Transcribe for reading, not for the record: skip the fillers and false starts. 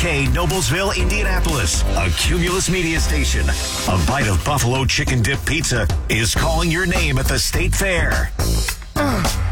WKYK, Noblesville, Indianapolis, a Cumulus media station. A bite of buffalo chicken dip pizza is calling your name at the State Fair.